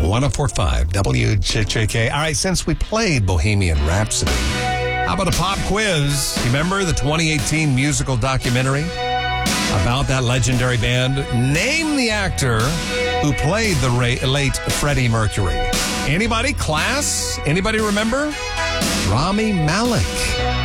104.5 WJJK. All right, since we played Bohemian Rhapsody, how about a pop quiz? You remember the 2018 musical documentary about that legendary band? Name the actor who played the late Freddie Mercury. Anybody? Class? Anybody remember? Rami Malek.